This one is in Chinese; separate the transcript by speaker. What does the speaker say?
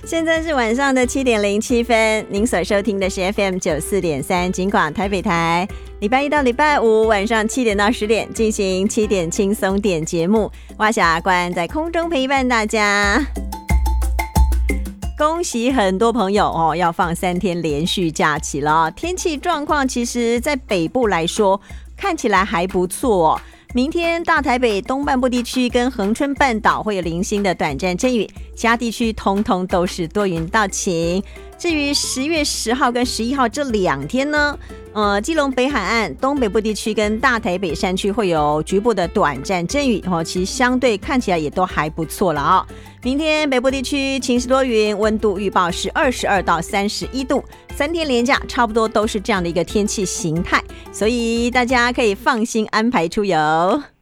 Speaker 1: 现在是晚上的7:07，您所收听的是 FM94.3 金广台北台，礼拜一到礼拜五晚上7点到10点进行7点轻松点节目，蛙小阿关在空中陪伴大家。恭喜很多朋友要放3天连续假期了，天气状况其实在北部来说看起来还不错明天大台北东半部地区跟恒春半岛会有零星的短暂阵雨，其他地区通通都是多云到晴。至于10月10号跟11号这2天呢，基隆北海岸东北部地区跟大台北山区会有局部的短暂阵雨其实相对看起来也都还不错了明天北部地区晴时多云，温度预报是22到31度，3天连假差不多都是这样的一个天气形态，所以大家可以放心安排出游。